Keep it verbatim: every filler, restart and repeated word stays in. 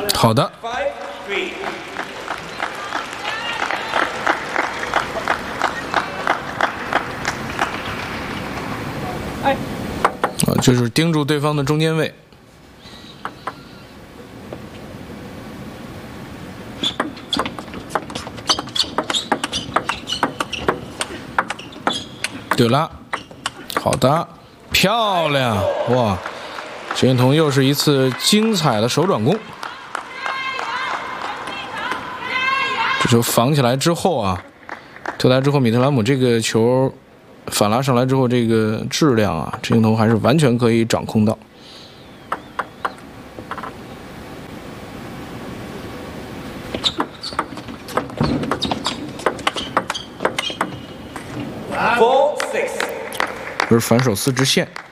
好的。啊，就是盯住对方的中间位。对了，好的，漂亮！哇，陈云彤又是一次精彩的手转攻。这球防起来之后啊，特来之后，米特兰姆这个球反拉上来之后，这个质量啊，陈云彤还是完全可以掌控到。这是反手四直线。